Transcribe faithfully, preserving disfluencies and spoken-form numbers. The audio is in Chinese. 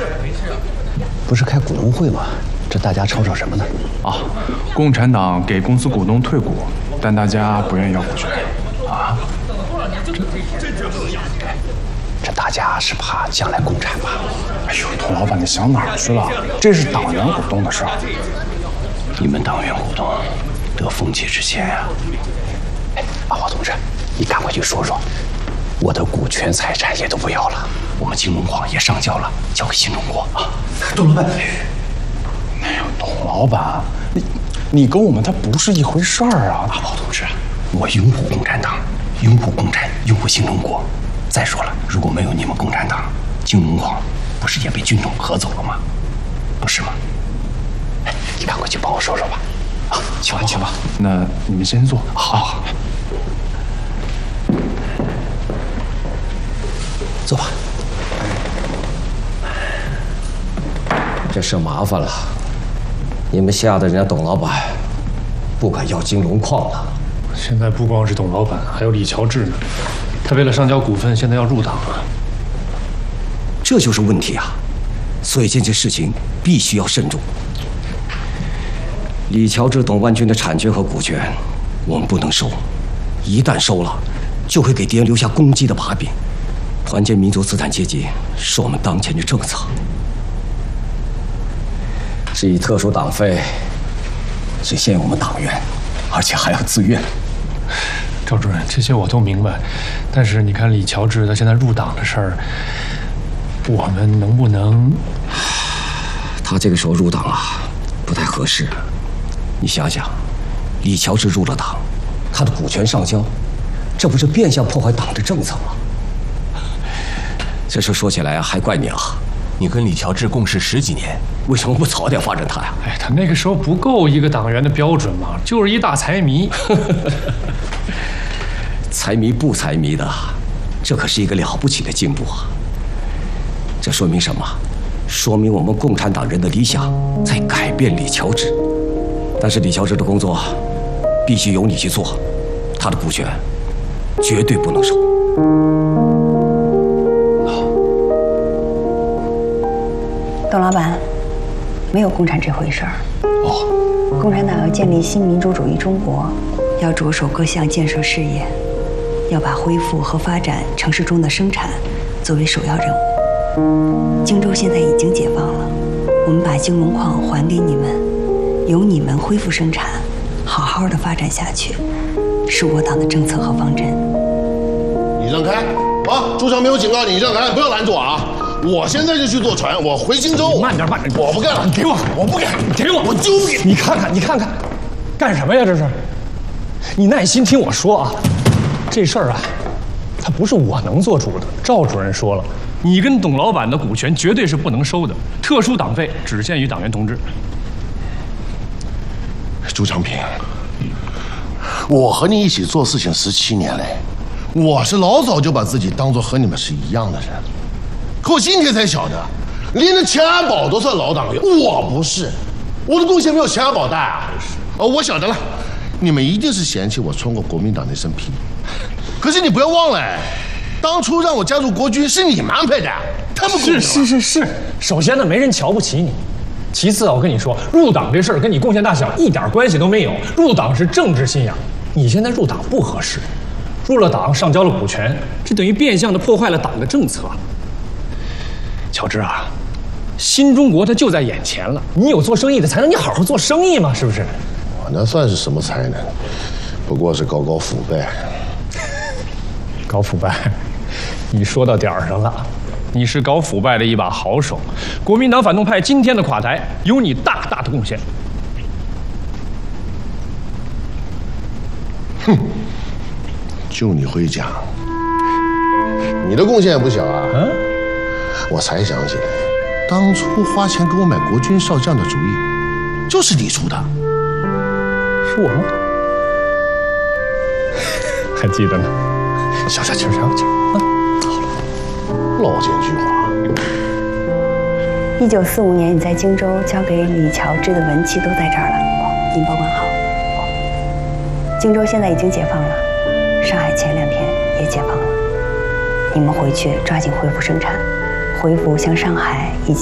不是开股东会吗？这大家吵吵什么呢？ 啊，共产党给公司股东退股，但大家不愿意要股权。啊？ 这这大家是怕将来共产吧？ 哎呦，童老板，你想哪儿去了？这是党员股东的事儿。 你们党员股东得风气之先啊！哎，阿华同志，你赶快去说说，我的股权财产也都不要了，我们金龙矿也上交了，交给新中国啊！ 董老板，哎呦，董老板，你你跟我们他不是一回事儿啊！ 阿华同志，我拥护共产党，拥护共产，拥护新中国。再说了，如果没有你们共产党，金龙矿不是也被军统合走了吗？不是吗？哎，你赶快去帮我说说吧。啊，去吧去吧。 那你们先坐。好。好坐吧。 这事麻烦了，你们吓得人家董老板不敢要金龙矿了。 现在不光是董老板，还有李乔治呢。他为了上交股份，现在要入党啊。 这就是问题啊！所以这件事情必须要慎重。李乔治、董万军的产权和股权，我们不能收。一旦收了，就会给敌人留下攻击的把柄。团结民族资产阶级是我们当前的政策。至于特殊党费，是限我们党员，而且还要自愿。 赵主任，这些我都明白，但是你看李乔治他现在入党的事儿，我们能不能？ 他这个时候入党啊，不太合适。你想想，李乔治入了党，他的股权上交，这不是变相破坏党的政策吗？这事说起来啊，还怪你啊！你跟李乔治共事十几年，为什么不早点发展他呀？ 哎，他那个时候不够一个党员的标准嘛，就是一大财迷。 财迷不财迷的，这可是一个了不起的进步啊！这说明什么？说明我们共产党人的理想在改变李乔治。但是李乔治的工作必须由你去做，他的股权绝对不能收。 董老板，没有共产这回事儿。哦，共产党要建立新民主主义中国，要着手各项建设事业，要把恢复和发展城市中的生产作为首要任务。荆州现在已经解放了，我们把金龙矿还给你们，由你们恢复生产，好好的发展下去，是我党的政策和方针。 你让开！啊，朱强没有警告你，你让开，不要拦住啊！我现在就去坐船，我回荆州。 慢点，慢点！ 我不干了， 你给我， 我不干！ 你给我， 我就不给！ 你看看，你看看，干什么呀？这是！你耐心听我说啊，这事儿啊，它不是我能做主的。赵主任说了，你跟董老板的股权绝对是不能收的，特殊党费只限于党员同志。 朱长平，我和你一起做事情十七年嘞，我是老早就把自己当做和你们是一样的人。可我今天才晓得，连那钱安保都算老党员，我不是，我的贡献没有钱安保大啊！哦，我晓得了，你们一定是嫌弃我穿过国民党那身皮。可是你不要忘了，当初让我加入国军是你们安排的，太不公平了。 是是是是，首先呢，没人瞧不起你。其次啊，我跟你说，入党这事儿跟你贡献大小一点关系都没有。入党是政治信仰，你现在入党不合适，入了党上交了股权，这等于变相的破坏了党的政策。乔治啊，新中国它就在眼前了，你有做生意的才能，你好好做生意嘛，是不是？ 我那算是什么才能？不过是搞搞腐败。 搞腐败，你说到点儿上了。你是搞腐败的一把好手，国民党反动派今天的垮台，有你大大的贡献。 哼，就你会讲，你的贡献也不小啊。嗯，我才想起来，当初花钱给我买国军少将的主意，就是你出的。 是我吗？还记得呢。消消气，消消气啊！ 老奸巨猾。 一九四五年，你在荆州交给李乔治的文契都在这儿了，您保管好。荆州现在已经解放了，上海前两天也解放了，你们回去抓紧恢复生产，恢复像上海以及